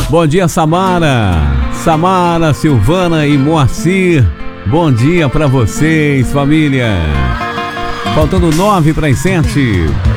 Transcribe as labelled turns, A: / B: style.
A: Bom dia, Samara, Silvana e Moacir. Bom dia pra vocês, família. Faltando 9 para as 7.